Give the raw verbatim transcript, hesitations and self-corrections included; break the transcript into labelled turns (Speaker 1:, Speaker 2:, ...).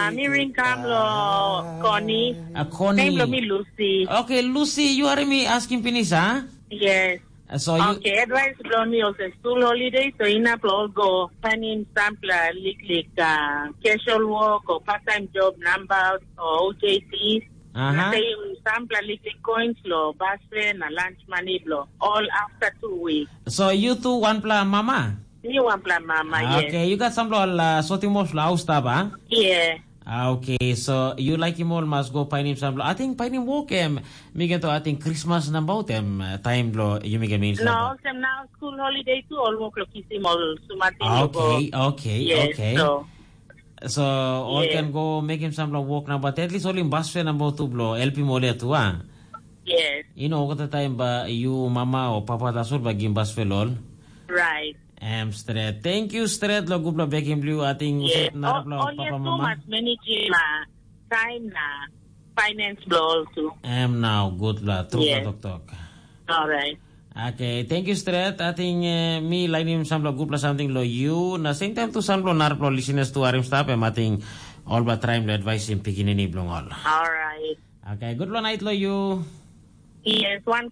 Speaker 1: Ah, mi ring kam lo Connie.
Speaker 2: Ah, Connie.
Speaker 1: Name lo mi Lucy.
Speaker 2: Okay, Lucy, you are me asking Pinisa?
Speaker 1: Yes.
Speaker 2: Uh, so you...
Speaker 1: Okay, advice lo mi also school holiday, so ina lo go panin sample lik lik uh, casual work or part-time job number or O J T.
Speaker 2: Uh-huh.
Speaker 1: Say sample lik lik coins lo, basre na lunch money lo, all after two weeks.
Speaker 2: So you two one plan mama?
Speaker 1: You want plan mama, yes.
Speaker 2: Okay, you got some lo uh, sotimos la ustaba?
Speaker 1: Yeah.
Speaker 2: Ah, okay, so you like him all must go pain him some. I think pain him walk him. Me get to I think Christmas na about him uh, time lo you make means.
Speaker 1: No, some now school holiday too. All work lo kisim all sumatin.
Speaker 2: Okay, okay,
Speaker 1: yes,
Speaker 2: okay.
Speaker 1: So,
Speaker 2: so all
Speaker 1: yeah.
Speaker 2: can go make him some lo walk now, but at least all him bus fare number two blow help him all there too, ah.
Speaker 1: Yes.
Speaker 2: You know what the time ba you mama or papa tasur ba gim bus fare lol.
Speaker 1: Right.
Speaker 2: Am straight. Thank you straight lo gublo back him blue. I think
Speaker 1: Yeah.
Speaker 2: na
Speaker 1: All, all
Speaker 2: papa
Speaker 1: yes, so
Speaker 2: mama.
Speaker 1: much managing uh, time na finance blow also.
Speaker 2: Am now good la true
Speaker 1: Yes.
Speaker 2: talk talk.
Speaker 1: All right.
Speaker 2: Okay, thank you straight. I think uh, me like him some lo good la something lo you. Na same time to some lo narp lo listeners to arim stop. I think all but try lo advice him picking any blong all.
Speaker 1: All right.
Speaker 2: Okay, good lo night lo you.
Speaker 1: Yes, one